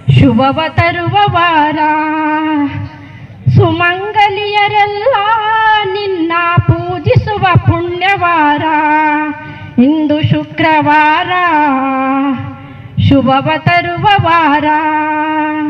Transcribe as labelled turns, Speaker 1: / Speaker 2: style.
Speaker 1: ಶುಭವ ತರುವ ವಾರ, ಸುಮಂಗಲಿಯರೆಲ್ಲ ನಿನ್ನ ಪೂಜಿಸುವ ಪುಣ್ಯವಾರ. ಇಂದು ಶುಕ್ರವಾರ, ಶುಭವ ತರುವ ವಾರ.